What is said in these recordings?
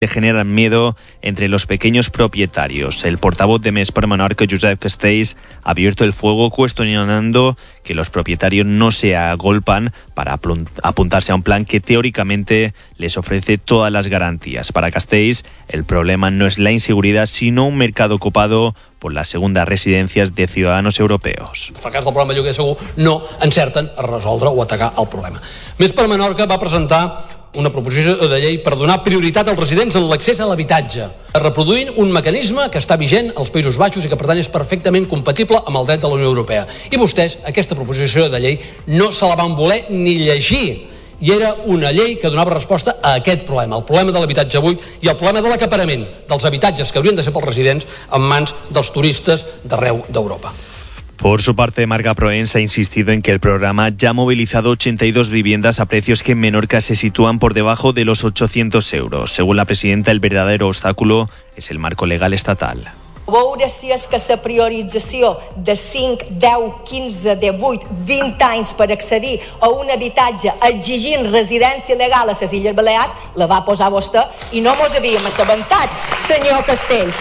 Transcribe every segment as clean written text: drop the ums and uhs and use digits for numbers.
generan miedo entre los pequeños propietarios. El portavoz de Més per Menorca, Josep Castells, ha abierto el fuego cuestionando que los propietarios no se agolpan para apuntarse a un plan que teóricamente les ofrece todas las garantías. Para Castells, el problema no es la inseguridad, sino un mercado ocupado por las segundas residencias de ciudadanos europeos. El fracàs del programa de lloguer segur no encerten a resoldre o atacar el problema. Més per Menorca va presentar una proposició de llei per donar prioritat als residents en l'accés a l'habitatge, reproduint un mecanisme que està vigent als Països Baixos i que per tant és perfectament compatible amb el dret de la Unió Europea. I vostès, aquesta proposició de llei, no se la van voler ni llegir. I era una llei que donava resposta a aquest problema, el problema de l'habitatge buit i el problema de l'acaparament dels habitatges que haurien de ser pels residents en mans dels turistes d'arreu d'Europa. Por su parte, Marga Proens ha insistido en que el programa ya ha movilizado 82 viviendas a precios que en Menorca se sitúan por debajo de los 800 euros. Según la presidenta, el verdadero obstáculo es el marco legal estatal. Veure si és que la priorització de 5, 10, 15, 18, 20 anys per accedir a un habitatge exigint residència legal a les Illes Balears la va posar vostè i no mos havíem assabentat, senyor Castells.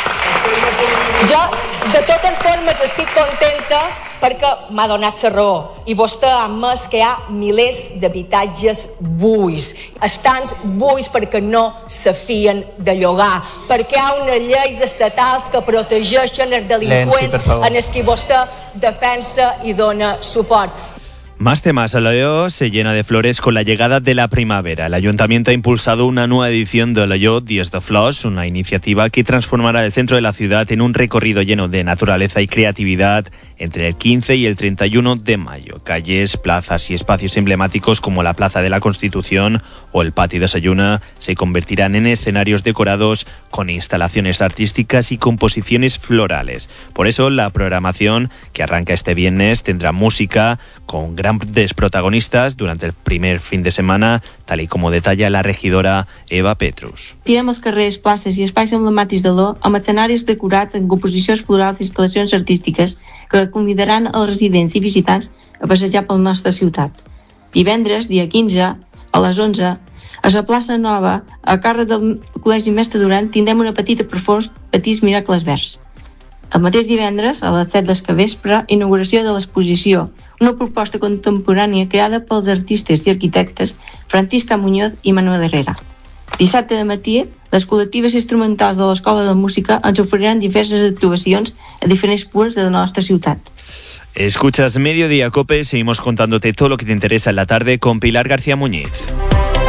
Jo, de totes formes, estic contenta perquè m'ha donat la raó i vostè ha admès que hi ha milers d'habitatges buits. Estan buits perquè no se fien de llogar, perquè hi ha unes lleis estatals que protegeixen els delinqüents en els que vostè defensa i dona suport. Más temas. Alaior se llena de flores con la llegada de la primavera. El Ayuntamiento ha impulsado una nueva edición de Alaior Dies de Flors, una iniciativa que transformará el centro de la ciudad en un recorrido lleno de naturaleza y creatividad entre el 15 y el 31 de mayo. Calles, plazas y espacios emblemáticos como la Plaza de la Constitución o el Patio de Sayuna se convertirán en escenarios decorados con instalaciones artísticas y composiciones florales. Por eso la programación que arranca este viernes tendrá música con grandes protagonistas durante el primer fin de semana, tal y como detalla la regidora Eva Petrus. Tirem els carrers, places i espais emblemàtics d'Alaior amb escenaris decorats en composicions florals i instal·lacions artístiques que convidaran els residents i visitants a passejar per la nostra ciutat. Divendres, dia 15, a les 11, a la plaça Nova, a càrrec del Col·legi Mestre Duran, tindrem una petita performance Petits Miracles Verds. El mateix divendres, a les 7 del vespre, inauguració de l'exposició, una proposta contemporània creada pels artistes i arquitectes Francisca Muñoz i Manuel Herrera. Dissabte de matí, les col·lectives instrumentals de l'Escola de Música ens oferiran diverses actuacions a diferents punts de la nostra ciutat. Escuchas Mediodía Cope, seguimos contándote todo lo que te interesa en la tarde con Pilar García Muñiz.